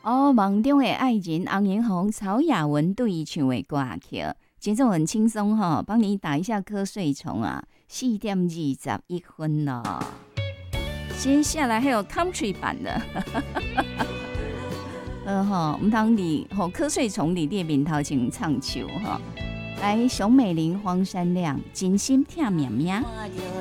哦，梦中的爱人，洪银红、曹雅文对伊唱的歌曲，节奏很轻松哈，帮你打一下瞌睡虫啊。4:21了，接下来还有 country 版的，唔通你瞌睡虫里列面头前唱秋哈。来，熊美玲、黄山亮，真心疼命命。